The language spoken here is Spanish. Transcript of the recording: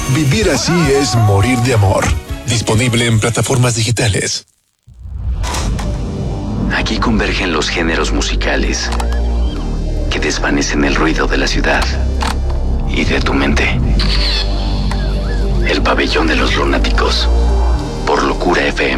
Vivir así es morir de amor. Disponible en plataformas digitales. Aquí convergen los géneros musicales que desvanecen el ruido de la ciudad y de tu mente. El pabellón de los lunáticos por Locura FM.